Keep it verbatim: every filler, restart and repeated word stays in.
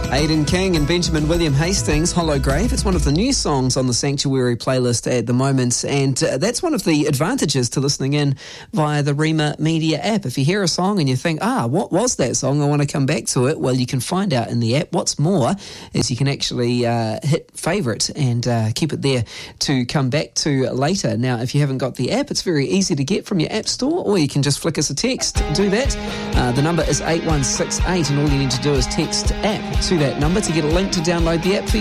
Aidan King and Benjamin William Hastings, Hollow Grave. It's one of the new songs on the Sanctuary playlist at the moment, and uh, that's one of the advantages to listening in via the Rima Media app. If you hear a song and you think, ah, what was that song? I want to come back to it. Well, you can find out in the app. What's more is you can actually uh, hit favourite and uh, keep it there to come back to later. Now, if you haven't got the app, it's very easy to get from your app store, or you can just flick us a text. Do that. Uh, the number is eight one six eight, and all you need to do is text app to that number to get a link to download the app for